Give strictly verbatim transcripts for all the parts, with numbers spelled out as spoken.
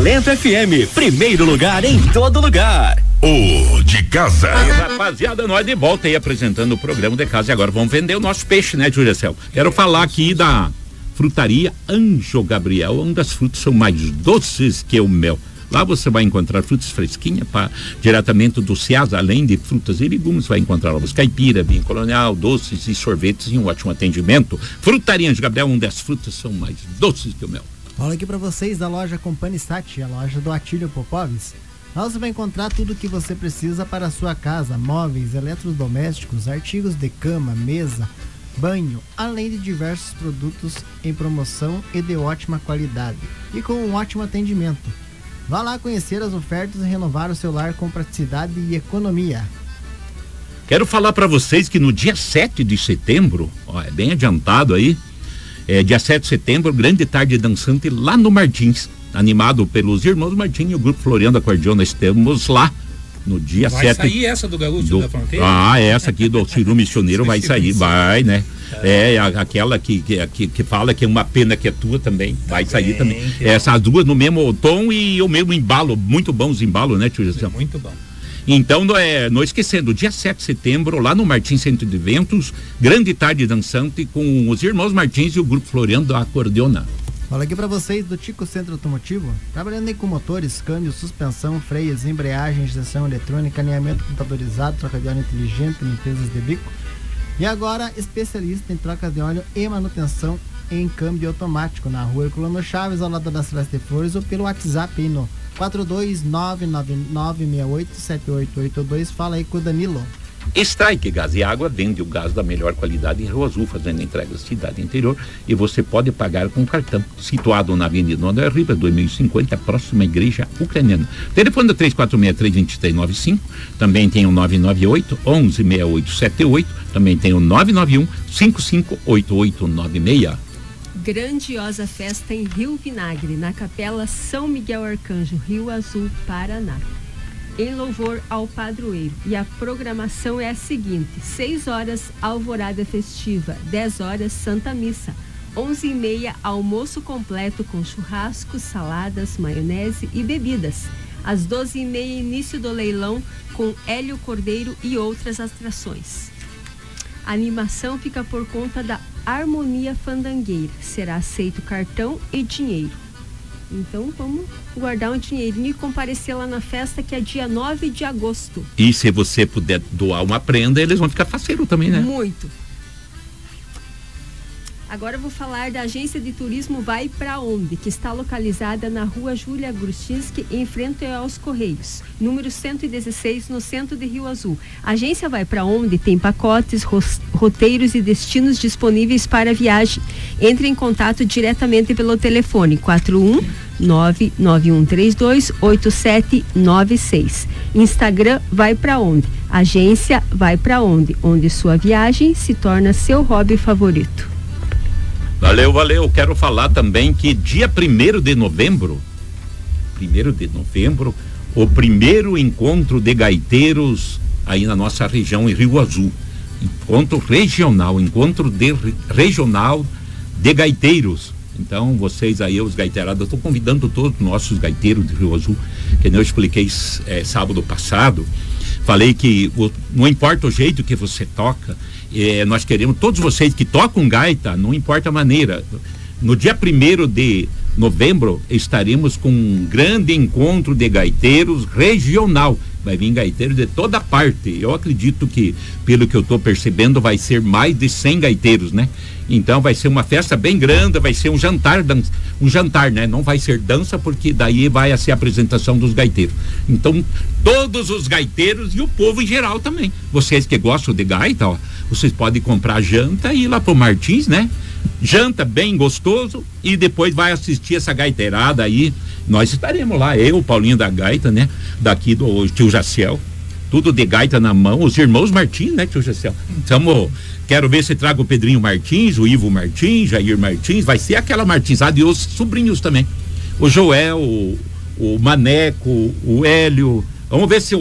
Talento F M, primeiro lugar em todo lugar. O de casa. Aí, rapaziada, nós de volta aí apresentando o programa de casa e agora vamos vender o nosso peixe, né, Júlia Cel? Quero falar aqui da frutaria Anjo Gabriel, onde as frutas são mais doces que o mel. Lá você vai encontrar frutas fresquinhas pra, diretamente do Ceasa, além de frutas e legumes, vai encontrar ovos caipira, vinho colonial, doces e sorvetes e um ótimo atendimento. Frutaria Anjo Gabriel, onde as frutas são mais doces que o mel. Fala aqui pra vocês da loja Company Sat, a loja do Atílio Popoves. Lá você vai encontrar tudo o que você precisa para a sua casa: móveis, eletrodomésticos, artigos de cama, mesa, banho, além de diversos produtos em promoção e de ótima qualidade e com um ótimo atendimento. Vá lá conhecer as ofertas e renovar o seu lar com praticidade e economia. Quero falar para vocês que no dia sete de setembro, ó, é bem adiantado aí, é dia sete de setembro, grande tarde dançante lá no Martins, animado pelos irmãos Martins e o grupo Floriano Acordeon. Nós estamos lá no dia vai sete. Vai sair essa do Gaúcho do, da Fronteira? Ah, essa aqui do Ciru Missioneiro vai sair, vai, né? É, a, aquela que, que, que, que fala que é uma pena que é tua também, vai sair também. Essas duas no mesmo tom e o mesmo embalo, muito bons embalos, né, tio Gestão? Muito bom. Então, não, é, não esquecendo, dia sete de setembro, lá no Martins Centro de Eventos, grande tarde dançante com os irmãos Martins e o grupo Floriano da Acordeona. Fala aqui pra vocês do Tico Centro Automotivo, trabalhando aí com motores, câmbio, suspensão, freios, embreagem, injeção eletrônica, alinhamento computadorizado, troca de óleo inteligente, limpezas de bico. E agora, especialista em troca de óleo e manutenção em câmbio automático, na rua Herculano Chaves, ao lado da Celeste Flores, ou pelo WhatsApp aí no quatro dois nove nove nove seis oito sete oito oito dois. Fala aí com o Danilo. Strike Gás e Água vende o gás da melhor qualidade em Rio Azul, fazendo entregas cidade interior, e você pode pagar com cartão. Situado na Avenida André Riba, dois mil e cinquenta, próxima à Igreja Ucraniana. Telefone do três quatro seis três, dois três nove cinco, também tem o nove nove oito, onze, seis oito sete oito, também tem o nove nove um, cinco cinco oito oito nove seis. Grandiosa festa em Rio Vinagre, na Capela São Miguel Arcanjo, Rio Azul, Paraná, em louvor ao padroeiro. E a programação é a seguinte: seis horas alvorada festiva, dez horas Santa Missa, onze e meia almoço completo com churrasco, saladas, maionese e bebidas. Às doze e meia início do leilão com Hélio Cordeiro e outras atrações. A animação fica por conta da Harmonia Fandangueira. Será aceito cartão e dinheiro. Então vamos guardar um dinheirinho e comparecer lá na festa, que é dia nove de agosto. E se você puder doar uma prenda, eles vão ficar faceiro também, né? Muito. Agora eu vou falar da agência de turismo Vai Pra Onde, que está localizada na rua Júlia Grustinski, em frente aos Correios, número cento e dezesseis, no centro de Rio Azul. A agência Vai Pra Onde tem pacotes, roteiros e destinos disponíveis para viagem. Entre em contato diretamente pelo telefone quatro um nove nove um três dois oito sete nove seis. Instagram Vai Pra Onde. Agência Vai Pra Onde, onde sua viagem se torna seu hobby favorito. Valeu, valeu. Quero falar também que dia primeiro de novembro, primeiro de novembro, o primeiro encontro de gaiteiros aí na nossa região, em Rio Azul. Encontro regional, encontro de, regional de gaiteiros. Então, vocês aí, os gaiteirados, eu estou convidando todos os nossos gaiteiros de Rio Azul, que eu expliquei é, sábado passado. Falei que o, não importa o jeito que você toca, é, nós queremos todos vocês que tocam gaita, não importa a maneira. No dia primeiro de novembro estaremos com um grande encontro de gaiteiros regional. Vai vir gaiteiros de toda parte. Eu acredito que, pelo que eu estou percebendo, vai ser mais de cem gaiteiros, né? Então vai ser uma festa bem grande, vai ser um jantar, um jantar, né? Não vai ser dança, porque daí vai ser a apresentação dos gaiteiros. Então, todos os gaiteiros e o povo em geral também. Vocês que gostam de gaita, ó, vocês podem comprar janta e ir lá pro Martins, né? Janta bem gostoso e depois vai assistir essa gaiteirada aí. Nós estaremos lá, eu, o Paulinho da Gaita, né? Daqui do tio Jaciel, tudo de gaita na mão, os irmãos Martins, né, tio Jaciel? Tamo, quero ver se traga o Pedrinho Martins, o Ivo Martins, Jair Martins, vai ser aquela Martinsada e os sobrinhos também. O Joel, o, o Maneco, o Hélio, vamos ver se o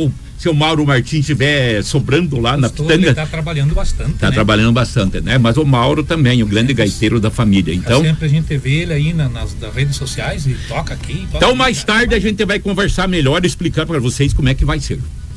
se o Mauro Martins estiver sobrando lá na pitanga. Ele está trabalhando bastante. Está né? trabalhando bastante, né? Mas o Mauro também, o grande sempre, gaiteiro da família. Então, sempre a gente vê ele aí na, nas, nas redes sociais e toca aqui. Toca então, mais aqui, tarde cara. a gente vai conversar melhor e explicar para vocês como é que vai ser.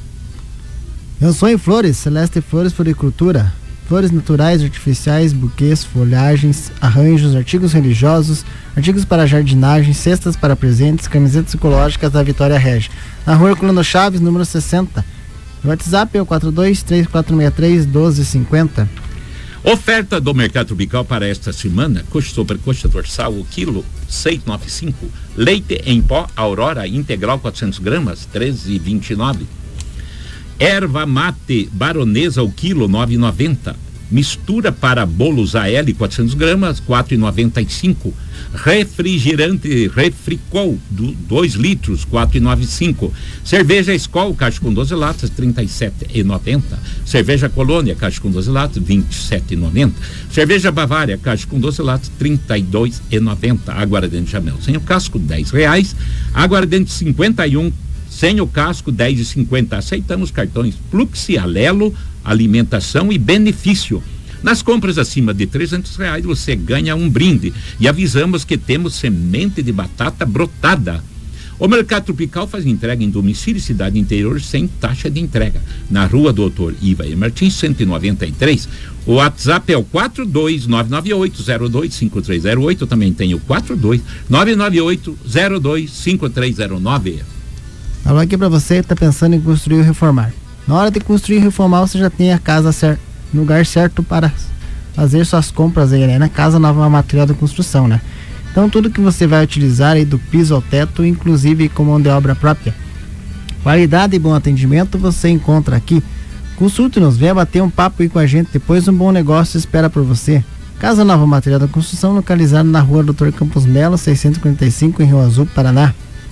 Eu sou em Flores, Celeste Flores Floricultura. Flores naturais, artificiais, buquês, folhagens, arranjos, artigos religiosos, artigos para jardinagem, cestas para presentes, camisetas ecológicas da Vitória Regia. Na rua Herculano Chaves, número sessenta. O WhatsApp é o quatro dois três quatro seis três um dois cinco zero. Oferta do Mercado Tropical para esta semana: coxa sobre coxa dorsal, o quilo seis e noventa e cinco. Leite em pó Aurora integral quatrocentos gramas, treze e vinte e nove. Erva mate baronesa o quilo nove e noventa. Mistura para bolos A L quatrocentos gramas, quatro e noventa e cinco. Refrigerante Refricol do dois litros, quatro e noventa e cinco. Cerveja Skol, caixa com doze latas, trinta e sete e noventa. Cerveja Colônia, caixa com doze latas, vinte e sete e noventa. Cerveja Bavária, caixa com doze latas, trinta e dois e noventa. Aguardente Jamel sem o casco, dez reais. Aguardente cinquenta e um sem o casco, dez e cinquenta. Aceitamos cartões Flux, Alelo, alimentação e benefício. Nas compras acima de trezentos reais você ganha um brinde. E avisamos que temos semente de batata brotada. O Mercado Tropical faz entrega em domicílio e cidade interior sem taxa de entrega. Na rua Doutor Iva e Martins, cento e noventa e três. O WhatsApp é o quatro dois nove nove oito zero dois cinco três zero oito. Também tem o quatro dois nove nove oito zero dois cinco três zero nove. Alô, aqui pra você que tá pensando em construir ou reformar. Na hora de construir e reformar, você já tem a casa certa, no lugar certo para fazer suas compras aí, né? Na Casa Nova Material de Construção, né? Então, tudo que você vai utilizar aí do piso ao teto, inclusive com mão de obra própria. Qualidade e bom atendimento você encontra aqui. Consulte-nos, venha bater um papo aí com a gente, depois um bom negócio espera por você. Casa Nova Material da Construção, localizada na rua doutor Campos Melo, seiscentos e quarenta e cinco, em Rio Azul, Paraná.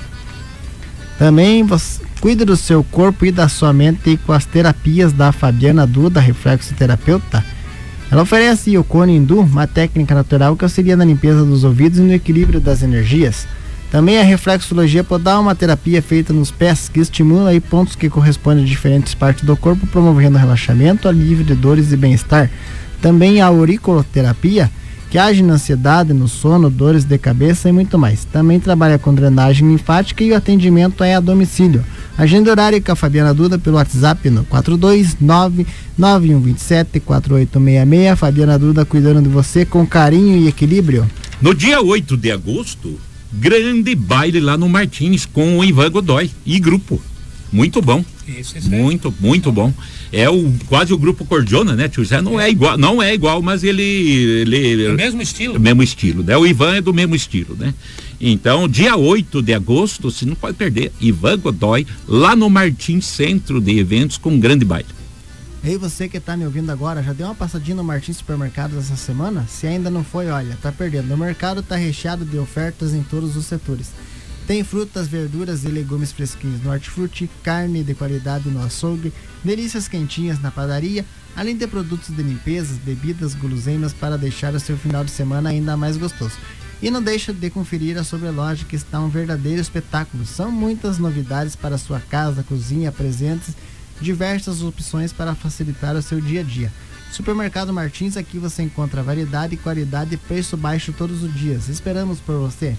Também você cuida do seu corpo e da sua mente com as terapias da Fabiana Duda, reflexoterapeuta. Ela oferece o Cone Hindu, uma técnica natural que auxilia na limpeza dos ouvidos e no equilíbrio das energias. Também a reflexologia podal, uma terapia feita nos pés que estimula aí pontos que correspondem a diferentes partes do corpo, promovendo relaxamento, alívio de dores e bem-estar. Também a auriculoterapia, que age na ansiedade, no sono, dores de cabeça e muito mais. Também trabalha com drenagem linfática e o atendimento é a domicílio. Agenda horária com a Fabiana Duda pelo WhatsApp no quatro dois nove nove um dois sete quatro oito seis seis. Fabiana Duda cuidando de você com carinho e equilíbrio. No dia oito de agosto, grande baile lá no Martins com o Ivan Godoy e grupo. Muito bom. Isso, isso muito, é. muito bom. É o, quase o grupo Cordiona, né, tio Zé? Não é. é igual, não é igual, mas ele... ele o mesmo estilo. O mesmo estilo, né? O Ivan é do mesmo estilo, né? Então, dia oito de agosto, você não pode perder, Ivan Godoy, lá no Martins Centro de Eventos, com um grande baile. Ei, você que tá me ouvindo agora, já deu uma passadinha no Martins Supermercados essa semana? Se ainda não foi, olha, tá perdendo. O mercado tá recheado de ofertas em todos os setores. Tem frutas, verduras e legumes fresquinhos no hortifruti, carne de qualidade no açougue, delícias quentinhas na padaria, além de produtos de limpeza, bebidas, guloseimas para deixar o seu final de semana ainda mais gostoso. E não deixa de conferir a sobreloja, que está um verdadeiro espetáculo. São muitas novidades para a sua casa, cozinha, presentes, diversas opções para facilitar o seu dia a dia. Supermercado Martins, aqui você encontra variedade, qualidade e preço baixo todos os dias. Esperamos por você.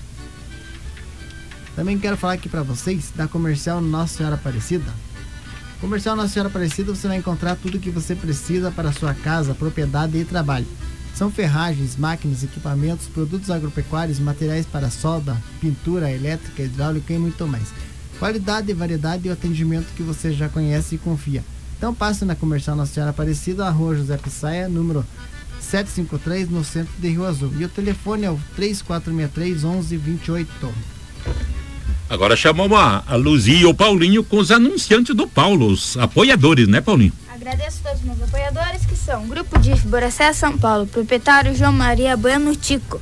Também quero falar aqui para vocês da Comercial Nossa Senhora Aparecida. Comercial Nossa Senhora Aparecida, você vai encontrar tudo que você precisa para a sua casa, propriedade e trabalho. São ferragens, máquinas, equipamentos, produtos agropecuários, materiais para solda, pintura, elétrica, hidráulica e muito mais. Qualidade, variedade e o atendimento que você já conhece e confia. Então passe na Comercial Nossa Senhora Aparecida, a rua José Pissaia, número setecentos e cinquenta e três, no centro de Rio Azul. E o telefone é o três quatro seis três, onze vinte e oito. Agora chamamos a, a Luzia e o Paulinho com os anunciantes do Paulo, os apoiadores, né, Paulinho? Agradeço a todos os meus apoiadores, que são Grupo de Boracé, São Paulo, proprietário João Maria Bueno Tico.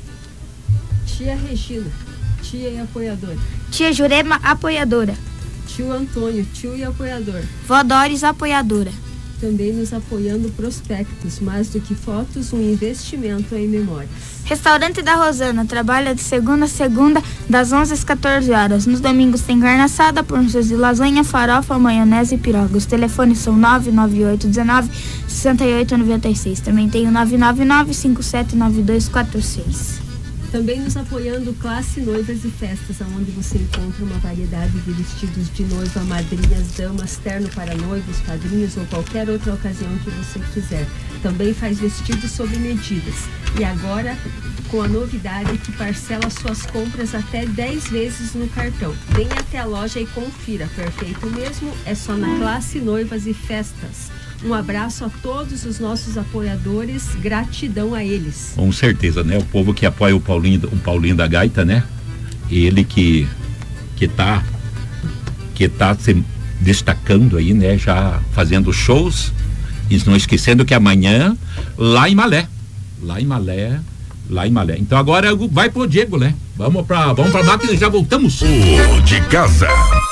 Tia Regina, tia e apoiadora. Tia Jurema, apoiadora. Tio Antônio, tio e apoiador. Vó Doris, apoiadora. também nos apoiando prospectos, mais do que fotos, um investimento em memórias. Restaurante da Rosana trabalha de segunda a segunda, das onze às quatorze horas. Nos domingos tem carne assada, porções de lasanha, farofa, maionese e piroga. Os telefones são nove nove oito um nove, seis oito nove seis. Também tem o nove nove nove, cinco sete nove dois quatro seis. Também nos apoiando Classe Noivas e Festas, onde você encontra uma variedade de vestidos de noiva, madrinhas, damas, terno para noivos, padrinhos ou qualquer outra ocasião que você quiser. Também faz vestidos sob medidas. E agora, com a novidade que parcela suas compras até dez vezes no cartão. Venha até a loja e confira. Perfeito mesmo? É só na Classe Noivas e Festas. Um abraço a todos os nossos apoiadores, gratidão a eles. Com certeza, né? O povo que apoia o Paulinho, o Paulinho da Gaita, né? Ele que que tá que tá se destacando aí, né? Já fazendo shows, e não esquecendo que amanhã lá em Malé, lá em Malé, lá em Malé. Então agora vai pro Diego, né? Vamos pra vamos pra máquina e já voltamos. O de casa.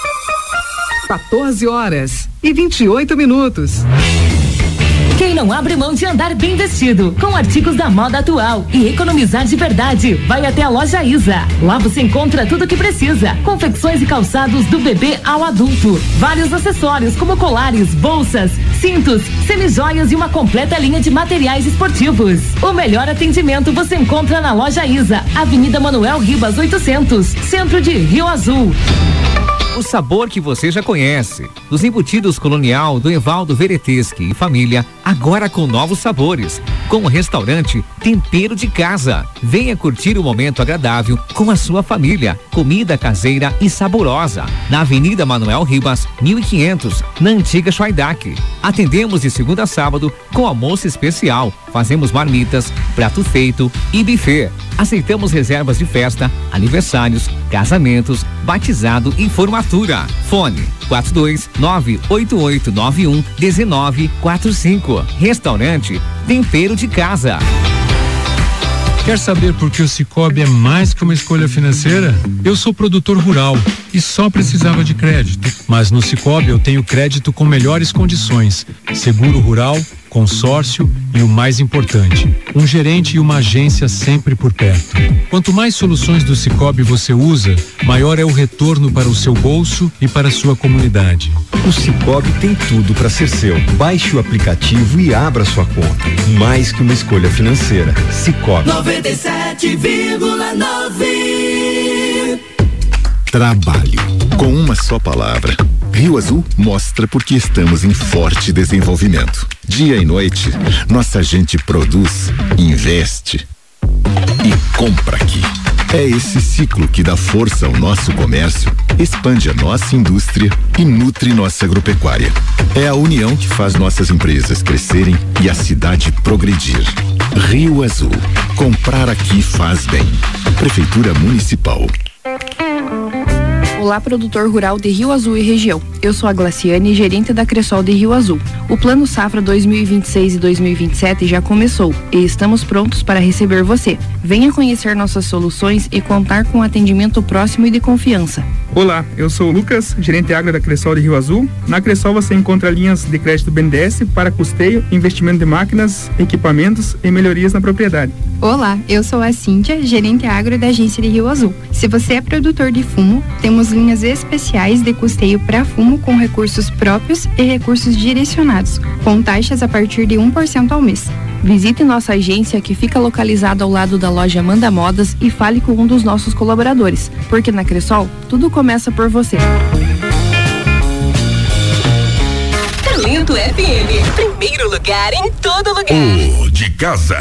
quatorze horas e vinte e oito minutos. Quem não abre mão de andar bem vestido, com artigos da moda atual e economizar de verdade, vai até a loja Isa. Lá você encontra tudo o que precisa. Confecções e calçados do bebê ao adulto. Vários acessórios como colares, bolsas, cintos, semijoias e uma completa linha de materiais esportivos. O melhor atendimento você encontra na loja Isa, Avenida Manuel Ribas oitocentos, centro de Rio Azul. O sabor que você já conhece, dos embutidos Colonial do Evaldo Vereteschi e família, agora com novos sabores, com o restaurante Tempero de Casa. Venha curtir o momento agradável com a sua família, comida caseira e saborosa, na Avenida Manuel Ribas, mil e quinhentos, na antiga Schweidak. Atendemos de segunda a sábado com almoço especial, fazemos marmitas, prato feito e buffet. Aceitamos reservas de festa, aniversários, casamentos, batizado e formatura. Fone quatro dois nove oito oito nove um um nove quatro cinco. Restaurante Tempero de Casa. Quer saber por que o Sicoob é mais que uma escolha financeira? Eu sou produtor rural e só precisava de crédito. Mas no Sicoob eu tenho crédito com melhores condições, seguro rural, consórcio e o mais importante, um gerente e uma agência sempre por perto. Quanto mais soluções do Sicoob você usa, maior é o retorno para o seu bolso e para a sua comunidade. O Sicoob tem tudo para ser seu. Baixe o aplicativo e abra sua conta. Mais que uma escolha financeira. Sicoob. noventa e sete vírgula nove. Trabalho. Com uma só palavra. Rio Azul mostra porque estamos em forte desenvolvimento. Dia e noite, nossa gente produz, investe e compra aqui. É esse ciclo que dá força ao nosso comércio, expande a nossa indústria e nutre nossa agropecuária. É a união que faz nossas empresas crescerem e a cidade progredir. Rio Azul. Comprar aqui faz bem. Prefeitura Municipal. Olá, produtor rural de Rio Azul e região. Eu sou a Glaciane, gerente da Cressol de Rio Azul. O Plano Safra dois mil e vinte e seis e dois mil e vinte e sete já começou e estamos prontos para receber você. Venha conhecer nossas soluções e contar com atendimento próximo e de confiança. Olá, eu sou o Lucas, gerente agro da Cressol de Rio Azul. Na Cressol você encontra linhas de crédito B N D E S para custeio, investimento de máquinas, equipamentos e melhorias na propriedade. Olá, eu sou a Cíntia, gerente agro da agência de Rio Azul. Se você é produtor de fumo, temos linhas especiais de custeio para fumo com recursos próprios e recursos direcionados, com taxas a partir de um por cento ao mês. Visite nossa agência que fica localizada ao lado da loja Manda Modas e fale com um dos nossos colaboradores, porque na Cressol tudo começa por você. Talento F M, primeiro lugar em todo lugar. O de casa.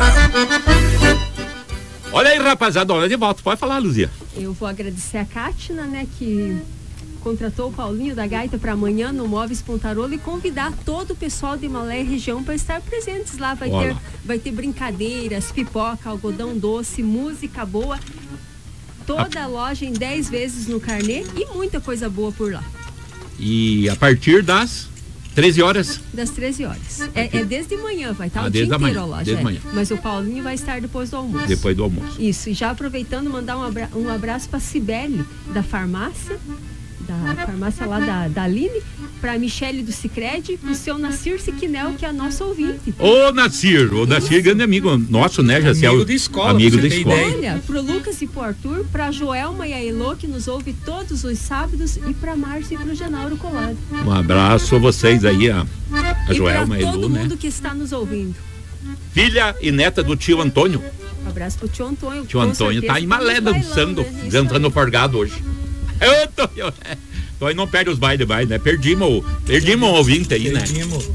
Olha aí, rapaziada, olha de volta, pode falar, Luzia. Eu vou agradecer a Kátina, né, que contratou o Paulinho da Gaita para amanhã no Móveis Pontarolo e convidar todo o pessoal de Malé e região para estar presentes lá. Vai ter, vai ter brincadeiras, pipoca, algodão doce, música boa. Toda a loja em dez vezes no carnê e muita coisa boa por lá. E a partir das treze horas? Das treze horas. É, é desde manhã, vai estar ah, o dia inteiro manhã, a loja. Desde é. manhã. Mas o Paulinho vai estar depois do almoço. Depois do almoço. Isso, e já aproveitando, mandar um, abra um abraço para Cibele, da farmácia da farmácia lá da, da Aline, pra Michele do Sicredi, pro seu Nacir Siquinel, que é nosso ouvinte. Ô, Nacir, o Nacir, grande amigo nosso, né, Jaciel? Amigo de escola. Amigo de escola. Olha, pro Lucas e pro Arthur, pra Joelma e a Elô, que nos ouve todos os sábados, e pra Márcia e pro Genauro Colado. Um abraço a vocês aí, a, a e Joelma e a pra todo Elô, né? mundo que está nos ouvindo. Filha e neta do tio Antônio. Um abraço pro tio Antônio. Tio Antônio tá em Malé dançando, né? dançando forgado hoje. Eu tô, eu, tô aí não perde os bailes, vai, né? Perdimos, perdimos um ouvinte aí, né? Perdimos.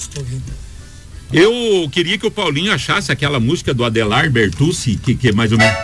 Eu queria que o Paulinho achasse aquela música do Adelar Bertucci, que, que é mais ou menos.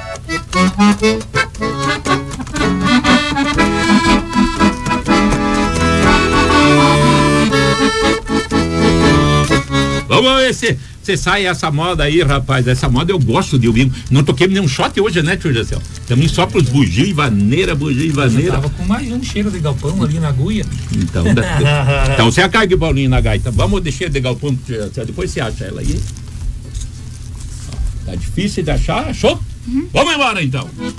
Vamos ver se você sai essa moda aí, rapaz. Essa moda eu gosto de ouvir. Não toquei nenhum shot hoje, né, tio Jacel? Também só pros bugio e vaneira, bugio e vaneira. Eu tava com mais um cheiro de galpão ali na agulha. Então, da, então você carga o Paulinho na gaita. Vamos deixar de galpão pro tio Jacel. Depois você acha ela aí. Tá difícil de achar? Achou? Uhum. Vamos embora então.